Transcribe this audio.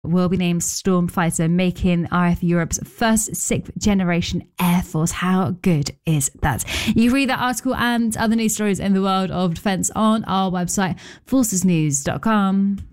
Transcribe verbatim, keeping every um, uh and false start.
will be named Stormfighter, making R A F Europe's first sixth generation Air Force. How good is that? You can read that article and other news stories in the world of defence on our website, forces news dot com.